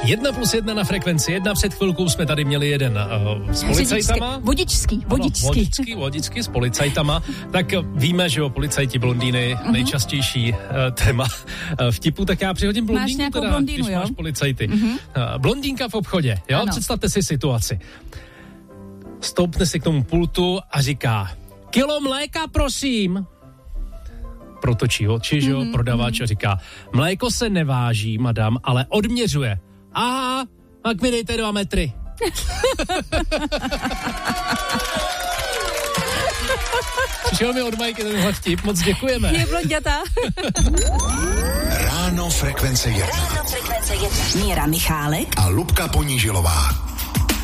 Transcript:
1+1 na Frekvenci 1. Před chvilkou jsme tady měli jeden s policajtama. Vodičský s policajtama. Tak víme, že policajti blondýny, nejčastější téma vtipu, tak já přihodím blondýnku teda, blondýnu, když máš policajty. Blondýnka v obchodě, jo? Ano. Představte si situaci. Stoupne si k tomu pultu a říká: kilo mléka, prosím. Protočí oči, že jo, prodavač a říká: mléko se neváží, madam, ale odměřuje. Aha, tak mi dejte 2 metry. Přišel mi od Majky tenhle vtip, moc děkujeme. Je blonděta. Ráno Frekvence 1. Míra Michálek a Lubka Ponížilová.